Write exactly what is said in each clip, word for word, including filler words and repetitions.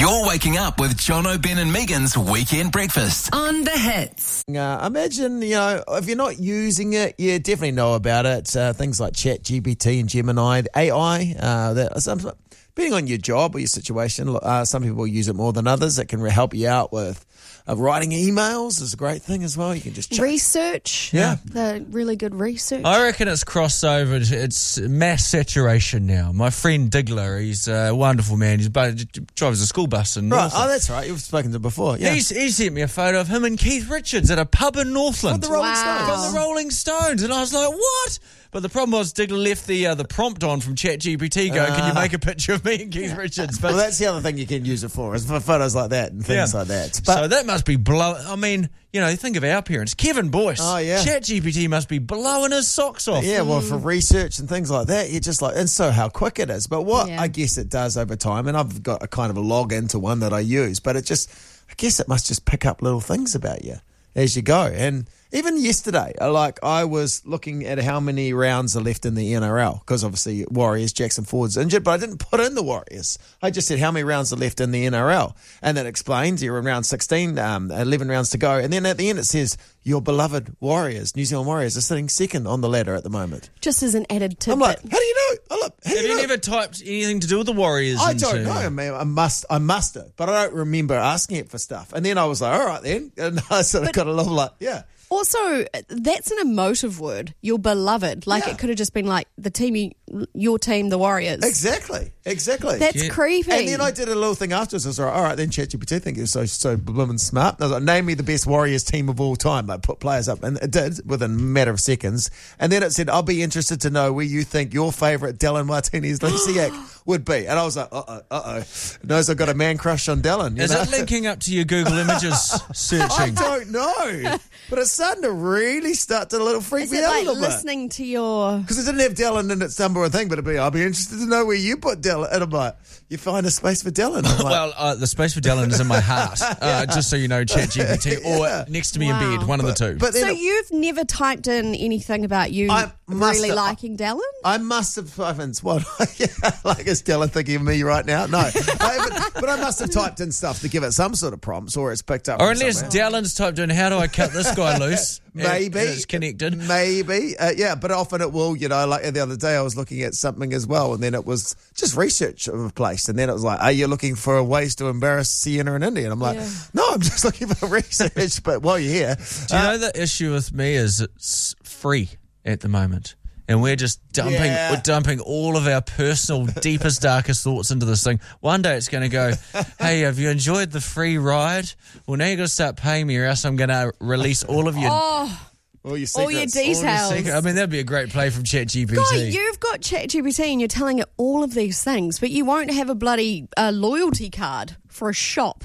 You're waking up with Jono, Ben and Megan's Weekend Breakfast on The Hits. Uh, imagine, you know, if you're not using it, you definitely know about it. Uh, things like Chat G P T and Gemini, A I. Uh, that, some, depending on your job or your situation, uh, some people use it more than others. It can help you out with uh, writing emails. Is a great thing as well. You can just check. Research. Yeah. The really good research. I reckon it's crossed over. It's mass saturation now. My friend Diggler, he's a wonderful man. He drives a school bus in Right. Northland. Oh, that's right. You've spoken to him before. Yeah. He's, he sent me a photo of him and Keith Richards at a pub in Northland. From the Rolling Wow. Stones. From the Rolling Stones. And I was like, what? But the problem was Diggler left the uh, the prompt on from Chat G P T going, can you make a picture of me and Keith Richards? But Well, that's the other thing you can use it for, is for photos like that and things Yeah. like that. But so that must be blowing. I mean, you know, think of our parents. Kevin Boyce. Oh, yeah. Chat G P T must be blowing his socks off. yeah, well, for research and things like that, you're just like, and so how quick it is. But what Yeah. I guess it does over time, and I've got a kind of a log into one that I use, but it just, I guess it must just pick up little things about you as you go. And even yesterday, uh, like I was looking at how many rounds are left in the N R L, because obviously Warriors, Jackson Ford's injured, but I didn't put in the Warriors. I just said how many rounds are left in the N R L. And that explains you're in round sixteen, um, eleven rounds to go. And then at the end it says your beloved Warriors, New Zealand Warriors, are sitting second on the ladder at the moment. Just as an added tidbit. I'm like, how do you know? Oh, look, how do Have you you know? never typed anything to do with the Warriors? I into- don't know. I mean, I must, I must have, but I don't remember asking it for stuff. And then I was like, all right then. And I sort of got a little like, yeah. Also, that's an emotive word. Your beloved. Like Yeah. it could have just been like the team, you, your team, the Warriors. Exactly, exactly. That's Yeah. creepy. And then I did a little thing afterwards. I was like, all right, then ChatGPT think you're so so blooming smart. I was like, name me the best Warriors team of all time. Like, put players up, and it did within a matter of seconds. And then it said, I'll be interested to know where you think your favourite Dylan Martinez-Lisiak would be. And I was like, uh oh, uh oh. Knows I've got a man crush on Dylan. You Is know? it linking up to your Google Images I searching? don't know, but it's starting to really start to little freak Is me it out like a little bit. listening to your... Because it didn't have Dylan in its number one thing, but it'd be, I'll be interested to know where you put Dylan. And I'm like, you find a space for Dylan. I'm like, Well, uh, the space for Dylan is in my heart, uh, just so you know, Chat G P T, Yeah. or next to me Wow. in bed, one of the two. but then So it- you've never typed in anything about you I must really have- liking Dylan? I must have, I haven't, what, yeah, like is Dylan thinking of me right now? No, I haven't, but I must have typed in stuff to give it some sort of prompts, or it's picked up. or from unless somewhere. Dylan's typed in, how do I cut this guy loose? And- Maybe. and it's connected. Maybe. Uh, yeah, but often it will, you know, like the other day I was looking at something as well, and then it was just research of a place. And then it was like, are you looking for ways to embarrass Sienna and Indy? And I'm like, Yeah. no, I'm just looking for research. But while you're here, Do you know the issue with me is it's free at the moment. And we're just dumping Yeah. we're dumping all of our personal, deepest, darkest thoughts into this thing. One day it's going to go, hey, have you enjoyed the free ride? Well, now you've got to start paying me or else I'm going to release all of your... Oh, all your secrets. all your details. secret- I mean, that'd be a great play from Chat G P T. God, you've got ChatGPT and you're telling it all of these things, but you won't have a bloody uh, loyalty card for a shop.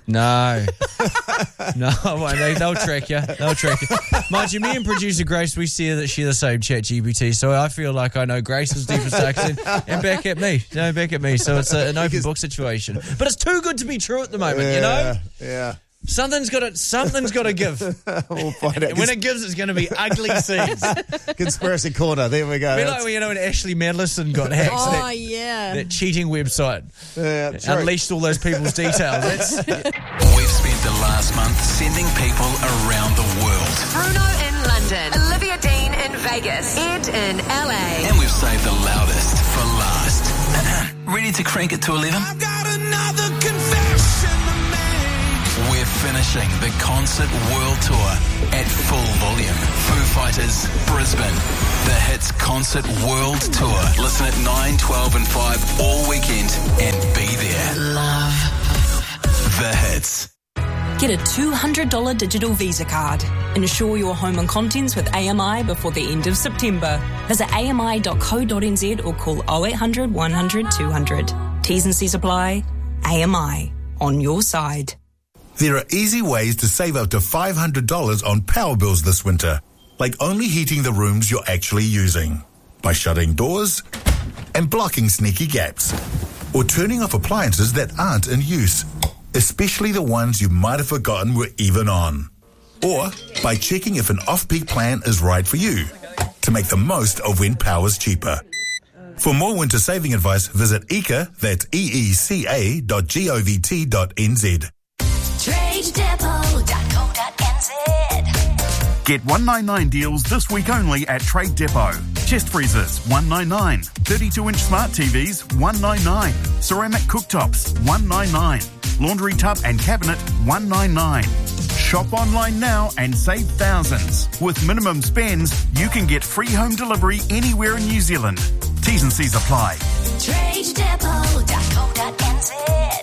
No. No, well, they, they'll track you. They'll track you. Mind you, me and producer Grace, we see that share the same Chat G P T, so I feel like I know Grace's deepest darkest and, and back at me. No, back at me. So it's a, an open book situation. But it's too good to be true at the moment, you know? Yeah. Something's got to, something's got to give. We'll find out. And when it gives, it's going to be ugly scenes. Conspiracy corner. There we go. Be like, you know, when Ashley Madison got hacked, Oh, that, yeah. that cheating website. Yeah, that's right. Unleashed all those people's details. That's, We've spent the last month sending people around the world, Bruno in London, Olivia Dean in Vegas, Ed in L A. and we've saved the loudest for last. Ready to crank it to eleven? I've got another confession to make. We're finishing the Concert World Tour at full volume. Foo Fighters, Brisbane. The Hits Concert World Tour. Listen at nine, twelve and five all weekend and be there. Love. The Hits. Get a two hundred dollars digital Visa card. Insure your home and contents with A M I before the end of September. Visit A M I dot co dot N Z or call oh eight hundred, one hundred, two hundred. T's and C's apply. A M I. On your side. There are easy ways to save up to five hundred dollars on power bills this winter, like only heating the rooms you're actually using, by shutting doors and blocking sneaky gaps, or turning off appliances that aren't in use, especially the ones you might have forgotten were even on, or by checking if an off-peak plan is right for you, to make the most of when power's cheaper. For more winter saving advice, visit E C A, that's E E C A dot govt dot N Z. trade depot dot co dot N Z. Get one ninety-nine deals this week only at Trade Depot. Chest freezers, one ninety-nine. thirty-two inch smart T Vs, one ninety-nine. Ceramic cooktops, one ninety-nine. Laundry tub and cabinet, one ninety-nine. Shop online now and save thousands. With minimum spends, you can get free home delivery anywhere in New Zealand. T's and C's apply. trade depot dot co dot N Z.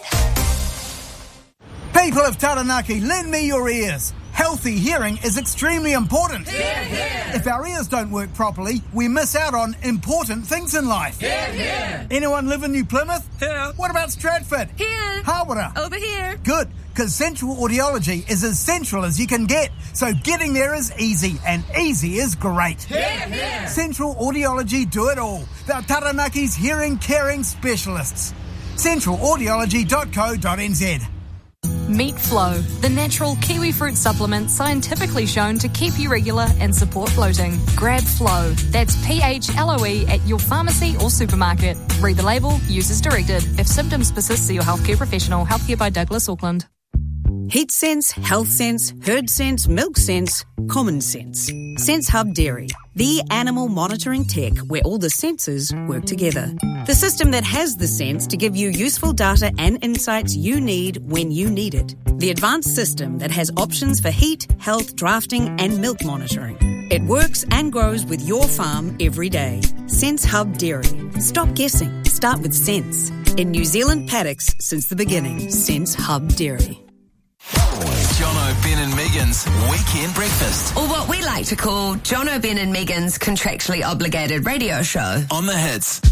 People of Taranaki, lend me your ears. Healthy hearing is extremely important. Hear, hear. If our ears don't work properly, we miss out on important things in life. Hear, hear. Anyone live in New Plymouth? Here. What about Stratford? Here. Hawera? Over here. Good, because Central Audiology is as central as you can get. So getting there is easy, and easy is great. Hear, hear. Central Audiology do it all. They're Taranaki's hearing caring specialists. central audiology dot co dot N Z. Meet Flow, the natural kiwi fruit supplement scientifically shown to keep you regular and support bloating. Grab Flow, that's P H L O E, at your pharmacy or supermarket. Read the label, use as directed. If symptoms persist, see your healthcare professional. Healthcare by Douglas Auckland. Heat sense, health sense, herd sense, milk sense, common sense. Sense Hub Dairy, the animal monitoring tech where all the sensors work together. The system that has the sense to give you useful data and insights you need when you need it. The advanced system that has options for heat, health, drafting and milk monitoring. It works and grows with your farm every day. Sense Hub Dairy. Stop guessing. Start with sense. In New Zealand paddocks since the beginning. Sense Hub Dairy. Jono, Ben and Megan's Weekend Breakfast. Or what we like to call Jono, Ben and Megan's contractually obligated radio show. On the Hits.